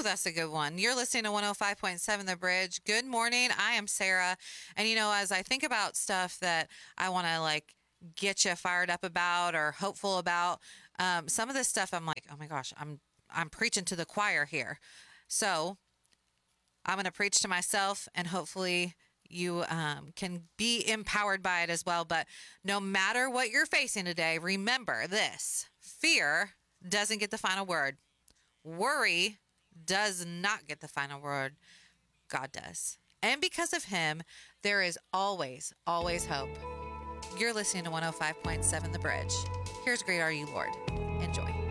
that's a good one. You're listening to 105.7 The Bridge. Good morning. I am Sarah. And as I think about stuff that I want to get you fired up about or hopeful about, some of this stuff I'm like, oh my gosh, I'm preaching to the choir here. So I'm going to preach to myself, and hopefully you can be empowered by it as well. But no matter what you're facing today, remember this: fear doesn't get the final word. Worry does not get the final word. God does. And because of him, there is always, always hope. You're listening to 105.7 The Bridge. Here's Great Are You, Lord. Enjoy.